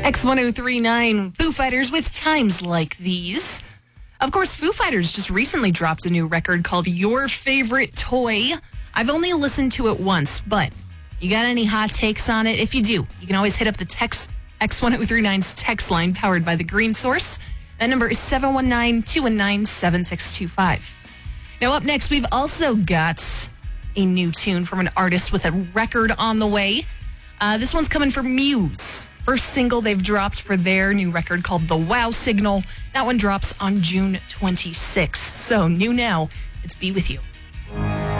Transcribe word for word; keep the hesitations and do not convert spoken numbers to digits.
X one oh three point nine, Foo Fighters with Times Like These. Of course, Foo Fighters just recently dropped a new record called Your Favorite Toy. I've only listened to it once, but you got any hot takes on it? If you do, you can always hit up the text X one oh three point nine's text line powered by the Green Source. That number is seven one nine, two one nine, seven six two five. Now up next, we've also got a new tune from an artist with a record on the way. Uh, this one's coming from Muse. First single they've dropped for their new record called The Wow Signal. That one drops on June twenty-sixth. So new now, it's Be With You.